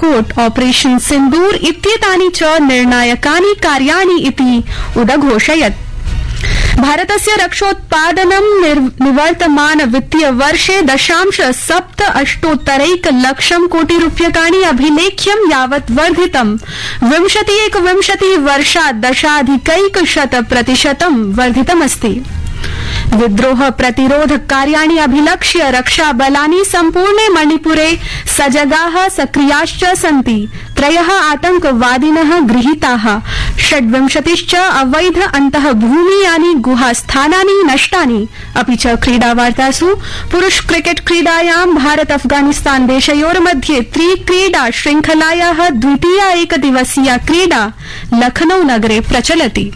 Balakot, operation सिंदूर इत्येतानि च निर्णायकानि कार्याणि इति उदघोषयत्। भारतस्य रक्षोत्पादनं निवर्तमान वित्तीय वर्षे 0.78 लक्षं कोटि रूप्यकाणि अभिलेख्यं यावत् वर्धितम्। 20-21 वर्षात् 10.1% वर्धितमस्ति। विद्रोह प्रतिरोध कार्याणि अभिलक्ष्य रक्षाबलानि सम्पूर्णे मणिपुरे सजगाः सक्रियाश्च सन्ति। 3 आतंकवादिनः गृहीताः, 26 अवैध अन्तः भूमीयानि गुहास्थानानि नष्टानि। अपि च क्रीडावार्तासु पुरुष क्रिकेट क्रीडायां भारत अफगानिस्तान देशयोर्मध्ये त्रिक्रीडा श्रृंखलायाः द्वितीया एकदिवसीया क्रीडा लखनऊ नगरे प्रचलति।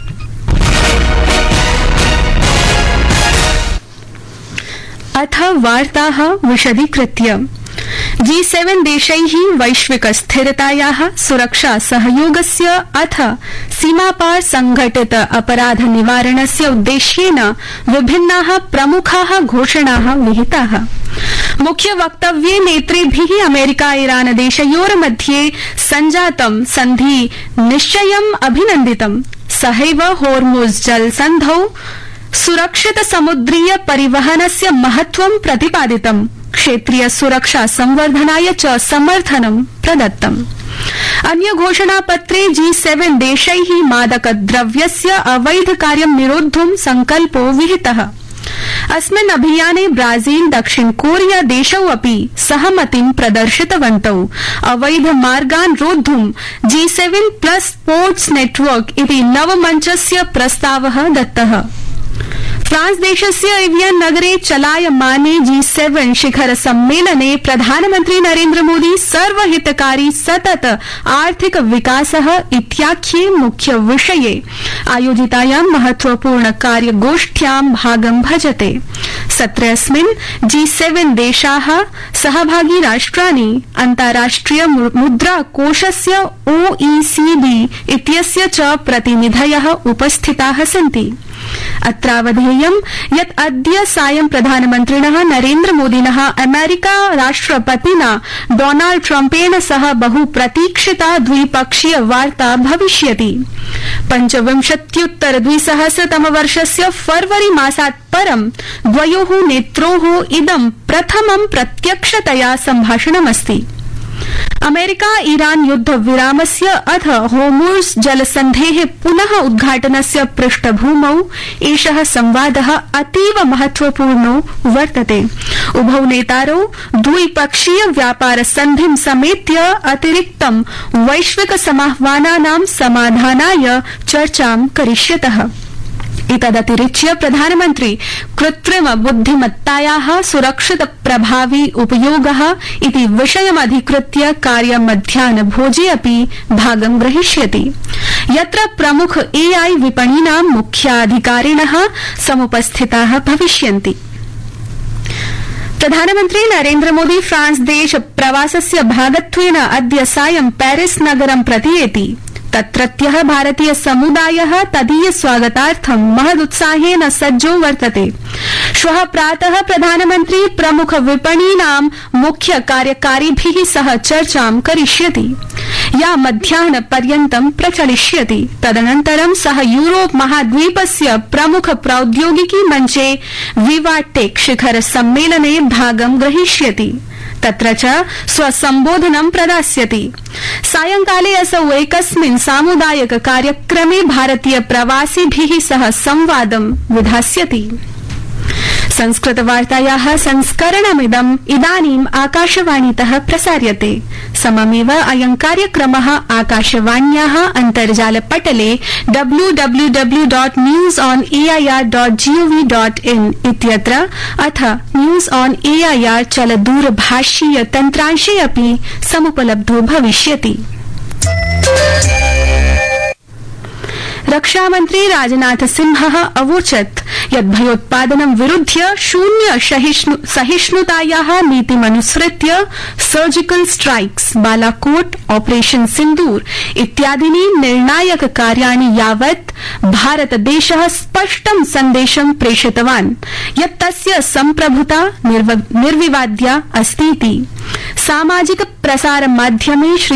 अथ वार्ताः विशदीकृत्य। G7 देशैः वैश्विक स्थिरतायाः, सुरक्षा सहयोगस्य अथ सीमापार संघटित अपराध निवारणस्य उद्देश्येन विभिन्नाः प्रमुखाः घोषणाः विहिताः। मुख्य वक्तव्ये नेतृभिः अमेरिका ईरान देशयोर्मध्ये सञ्जातं सन्धि निश्चयम् अभिनन्दितम्। सहैव होर्मुज़ जलसन्धौ सुरक्षित समुद्रीय परिवहनस्य महत्वं प्रतिपादितम्। क्षेत्रीय सुरक्षा संवर्धनाय च समर्थनं प्रदत्तम्। अन्य घोषणापत्रे G7 देशैः मादकद्रव्यस्य अवैध कार्यं निरोद्धुं संकल्पो विहितः। अस्मिन् अभियाने ब्राजील, दक्षिण कोरिया देशौ अपि सहमतिं प्रदर्शितवन्तौ। अवैध मार्गान् रोद्धुं G7+ स्पोर्ट्स नेटवर्क इति नवमञ्चस्य प्रस्तावः दत्तः। फ्रांस देशस्य एवियन नगरे चलायमाने G7 शिखर सम्मेलने प्रधानमन्त्री नरेन्द्र मोदी सर्वहितकारी सतत आर्थिक विकासः इत्याख्ये मुख्य विषये आयोजितायां महत्वपूर्ण कार्यगोष्ठ्यां भागं भजते। सत्रेऽस्मिन् G7 देशाः, सहभागी राष्ट्राणि, अन्ताराष्ट्रिय मुद्राकोषस्य OECD इत्यस्य च प्रतिनिधयः उपस्थिताः सन्ति। अत्रावधेयं यत् अद्य सायं प्रधानमन्त्रिणः नरेन्द्र मोदिनः अमेरिका राष्ट्रपतिना डोनाल्ड ट्रम्पेण सह बहु प्रतीक्षिता द्विपक्षीय वार्ता भविष्यति। 25-2000 फरवरी मासात् परं द्वयोः नेत्रोः इदं प्रथमं प्रत्यक्षतया सम्भाषणमस्ति। अमेरिका ईरान युद्ध विरामस्य अथ होर्मुज़ जलसन्धेः पुनः उद्घाटनस्य पृष्ठभूमौ एषः संवादः अतीव महत्वपूर्णो वर्तते। उभौ नेतारौ द्विपक्षीय व्यापार सन्धिं समेत्य अतिरिक्तं वैश्विक समाह्वानानां समाधानाय चर्चां करिष्यतः। एतदतिरिच्य प्रधानमन्त्री कृत्रिम बुद्धिमत्तायाः सुरक्षित प्रभावी उपयोगः इति विषयमधिकृत्य कार्यमध्याह्नभोजे अपि भागं ग्रहीष्यति, यत्र प्रमुख AI विपणीनां मुख्याधिकारिणः समुपस्थिताः भविष्यन्ति। प्रधानमन्त्री नरेन्द्र मोदी फ्रांस देश प्रवासस्य भागत्वेन अद्य सायं पेरिस नगरं प्रतियेति। तत्रत्यः भारतीय समुदायः तदीय स्वागतार्थं महदुत्साहेन सज्जो वर्तते। श्वः प्रातः प्रधानमन्त्री प्रमुख विपणीनां मुख्य कार्यकारिभिः सह चर्चां करिष्यति, या मध्याह्नपर्यन्तं प्रचलिष्यति। तदनन्तरं सः यूरोप महाद्वीपस्य प्रमुख प्रौद्योगिकी मञ्चे विवाटेक शिखर सम्मेलने भागं ग्रहीष्यति। तत्र च स्वसम्बोधनं प्रदास्यति। सायंकाले असौ एकस्मिन् सामुदायिक कार्यक्रमे भारतीय प्रवासिभिः सह संवादं विधास्यति। संस्कृतवार्तायाः संस्करणमिदम् इदानीम् आकाशवाणीतः प्रसार्यते। सममेव अयं कार्यक्रमः आकाशवाण्याः अन्तर्जालपटले www.newsonair.gov.in इत्यत्र अथ न्यूज ऑन एआईआर चलदूरभाषीय तन्त्रांशे अपि समुपलब्धो भविष्यति। रक्षामन्त्री राजनाथ सिंहः अवोचत् यत् भयोत्पादनं विरुध्य शून्य सहिष्णुतायाः नीतिमनुसृत्य सर्जिकल स्ट्राइक्स, बालाकोट, ऑपरेशन सिंदूर इत्यादीनि निर्णायक कार्याणि यावत् भारतदेशः स्पष्टं सन्देशं प्रेषितवान् यत् तस्य सम्प्रभुता निर्विवाद्या अस्तीति। सामाजिक प्रसार माध्यमे श्री